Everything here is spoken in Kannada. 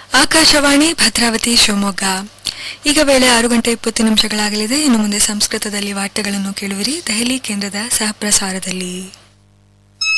ಆಕಾಶವಾಣಿ ಭದ್ರಾವತಿ ಶಿವಮೊಗ್ಗ. ಈಗ ವೇಳೆ 6:20 ಇನ್ನು ಮುಂದೆ ಸಂಸ್ಕೃತದಲ್ಲಿ ವಾರ್ತೆಗಳನ್ನು ಕೇಳುವಿರಿ ದೆಹಲಿ ಕೇಂದ್ರದ ಸಹಪ್ರಸಾರದಲ್ಲಿ.